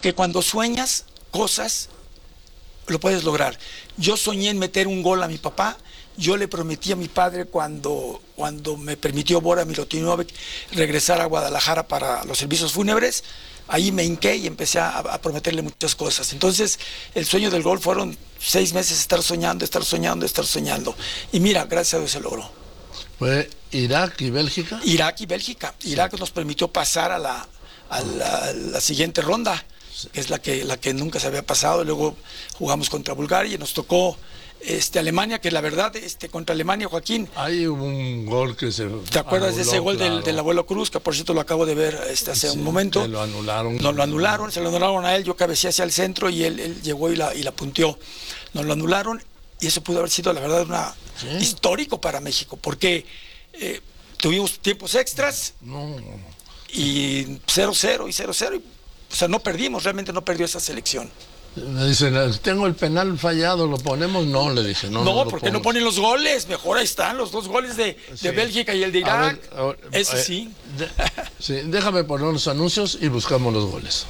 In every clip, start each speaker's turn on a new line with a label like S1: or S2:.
S1: que cuando sueñas cosas, lo puedes lograr. Yo soñé en meter un gol a mi papá. Yo le prometí a mi padre cuando me permitió Bora Milutinovic regresar a Guadalajara para los servicios fúnebres. Ahí me hinqué y empecé a prometerle muchas cosas. Entonces, el sueño del gol fueron 6 meses estar soñando. Y mira, gracias a Dios se logró.
S2: ¿Fue Irak y Bélgica?
S1: Irak y Bélgica. Irak nos permitió pasar a la siguiente ronda, que es la que nunca se había pasado. Luego jugamos contra Bulgaria y nos tocó Alemania, que la verdad, contra Alemania, Joaquín.
S2: Hay un gol que se...
S1: ¿Te acuerdas de ese gol del abuelo Cruz? Que por cierto lo acabo de ver hace un momento.
S2: Se lo anularon.
S1: Nos lo anularon, se lo anularon a él. Yo cabeceé hacia el centro y él llegó y la punteó. Nos lo anularon y eso pudo haber sido, la verdad, histórico para México, porque tuvimos tiempos extras y 0-0 y 0-0. O sea, no perdimos, realmente no perdió esa selección.
S2: Me dicen, tengo el penal fallado, ¿lo ponemos? No, le dije, no.
S1: No, porque no ponen los goles. Mejor ahí están los 2 goles de Bélgica y el de Irak. Eso sí.
S2: Sí, déjame poner los anuncios y buscamos los goles.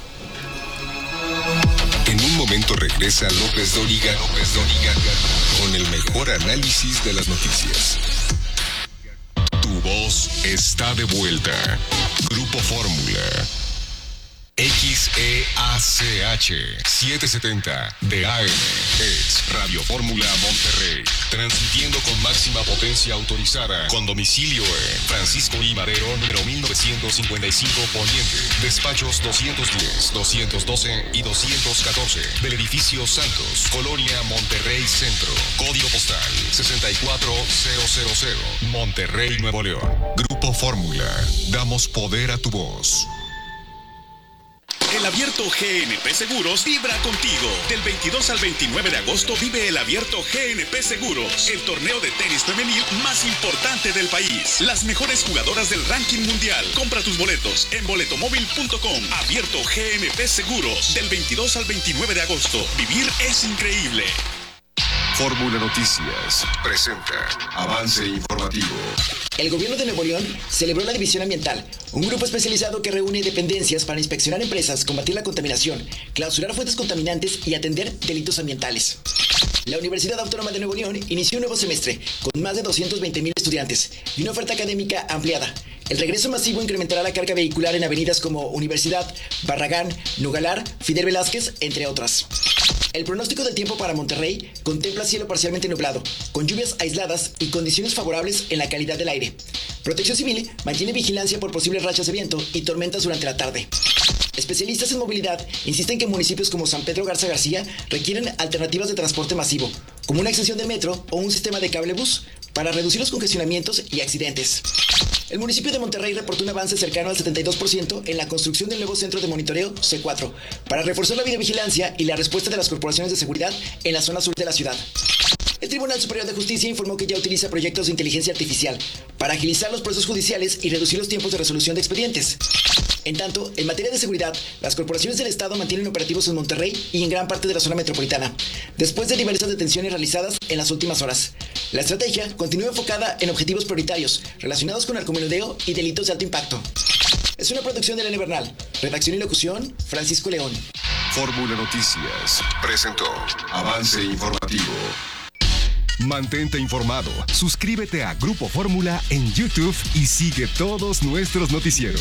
S3: En un momento regresa López Dóriga con el mejor análisis de las noticias. Tu voz está de vuelta. Grupo Fórmula. XEACH 770 de AM es Radio Fórmula Monterrey, transmitiendo con máxima potencia autorizada, con domicilio en Francisco I. Madero, número 1955 Poniente, despachos 210, 212 y 214 del edificio Santos, Colonia Monterrey Centro, código postal 64000, Monterrey, Nuevo León. Grupo Fórmula, damos poder a tu voz.
S4: El Abierto GNP Seguros vibra contigo. Del 22 al 29 de agosto vive el Abierto GNP Seguros, el torneo de tenis femenil más importante del país. Las mejores jugadoras del ranking mundial. Compra tus boletos en boletomóvil.com. Abierto GNP Seguros, del 22 al 29 de agosto. Vivir es increíble.
S3: Fórmula Noticias presenta Avance Informativo.
S5: El gobierno de Nuevo León celebró la División Ambiental, un grupo especializado que reúne dependencias para inspeccionar empresas, combatir la contaminación, clausurar fuentes contaminantes y atender delitos ambientales. La Universidad Autónoma de Nuevo León inició un nuevo semestre con más de 220,000 estudiantes y una oferta académica ampliada. El regreso masivo incrementará la carga vehicular en avenidas como Universidad, Barragán, Nogalar, Fidel Velázquez, entre otras. El pronóstico del tiempo para Monterrey contempla cielo parcialmente nublado, con lluvias aisladas y condiciones favorables en la calidad del aire. Protección Civil mantiene vigilancia por posibles rachas de viento y tormentas durante la tarde. Especialistas en movilidad insisten que municipios como San Pedro Garza García requieren alternativas de transporte masivo, como una extensión del metro o un sistema de cable bus, para reducir los congestionamientos y accidentes. El municipio de Monterrey reportó un avance cercano al 72% en la construcción del nuevo centro de monitoreo C4, para reforzar la videovigilancia y la respuesta de las corporaciones de seguridad en la zona sur de la ciudad. El Tribunal Superior de Justicia informó que ya utiliza proyectos de inteligencia artificial para agilizar los procesos judiciales y reducir los tiempos de resolución de expedientes. En tanto, en materia de seguridad, las corporaciones del Estado mantienen operativos en Monterrey y en gran parte de la zona metropolitana, después de diversas detenciones realizadas en las últimas horas. La estrategia continúa enfocada en objetivos prioritarios relacionados con narcomenudeo y delitos de alto impacto. Es una producción de Elena Bernal. Redacción y locución, Francisco León.
S3: Fórmula Noticias presentó Avance Informativo. Mantente informado. Suscríbete a Grupo Fórmula en YouTube y sigue todos nuestros noticieros.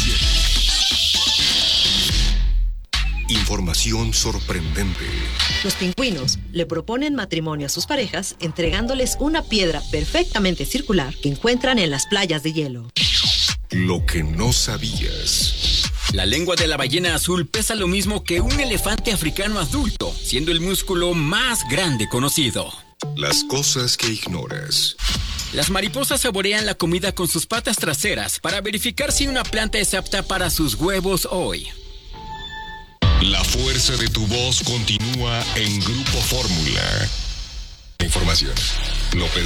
S3: Información sorprendente.
S6: Los pingüinos le proponen matrimonio a sus parejas entregándoles una piedra perfectamente circular que encuentran en las playas de hielo.
S3: Lo que no sabías.
S7: La lengua de la ballena azul pesa lo mismo que un elefante africano adulto, siendo el músculo más grande conocido.
S3: Las cosas que ignoras.
S7: Las mariposas saborean la comida con sus patas traseras para verificar si una planta es apta para sus huevos hoy.
S3: La fuerza de tu voz continúa en Grupo Fórmula. Información. López